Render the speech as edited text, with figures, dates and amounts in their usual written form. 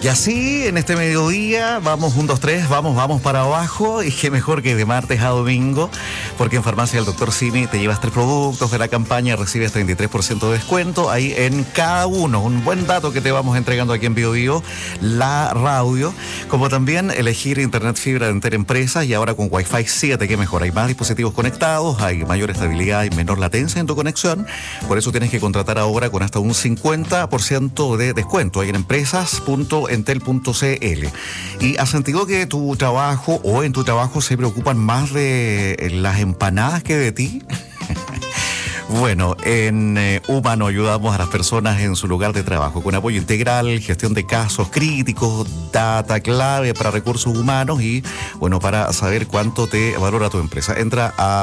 Y así, en este mediodía, vamos 1, 2, 3, vamos para abajo. Y qué mejor que de martes a domingo, porque en Farmacia del Dr. Simi te llevas 3 productos de la campaña, recibes 33% de descuento ahí en cada uno. Un buen dato que te vamos entregando aquí en Bio Bio, la radio, como también elegir internet fibra de Entel Empresa, y ahora con Wi-Fi 7, que mejor. Hay más dispositivos conectados, hay mayor estabilidad y menor latencia en tu conexión. Por eso tienes que contratar ahora con hasta un 50% de descuento ahí en empresas.entel.cl. ¿Y has sentido que tu trabajo o en tu trabajo se preocupan más de las empanadas que de ti? Bueno, en Humano ayudamos a las personas en su lugar de trabajo con apoyo integral, gestión de casos críticos, data clave para recursos humanos y, bueno, para saber cuánto te valora tu empresa. Entra a